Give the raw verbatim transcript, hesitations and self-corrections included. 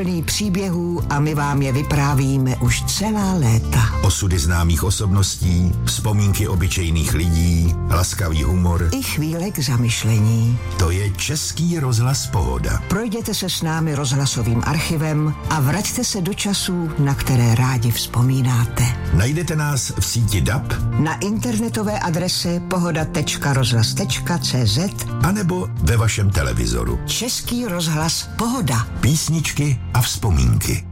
plný příběhů a my vám je vyprávíme už celá léta. Osudy známých osobností, vzpomínky obyčejných lidí, laskavý humor I chvíle k zamyšlení. To je Český rozhlas Pohoda. Projděte se s námi rozhlasovým archivem a vraťte se do časů, na které rádi vzpomínáte. Najdete nás v síti D A B, na internetové adrese pohoda tečka rozhlas tečka cé zet anebo ve vašem televizoru. Český rozhlas Pohoda. Písničky a vzpomínky.